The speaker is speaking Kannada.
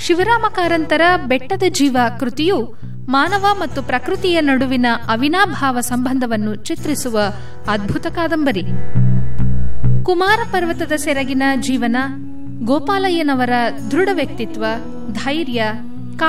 ಶಿವರಾಮ ಕಾರಂತರ ಬೆಟ್ಟದ ಜೀವ ಕೃತಿಯು ಮಾನವ ಮತ್ತು ಪ್ರಕೃತಿಯ ನಡುವಿನ ಅವಿನಾಭಾವ ಸಂಬಂಧವನ್ನು ಚಿತ್ರಿಸುವ ಅದ್ಭುತ ಕಾದಂಬರಿ. ಕುಮಾರ ಪರ್ವತದ ಸೆರಗಿನ ಜೀವನ, ಗೋಪಾಲಯ್ಯನವರ ದೃಢ ವ್ಯಕ್ತಿತ್ವ, ಧೈರ್ಯ,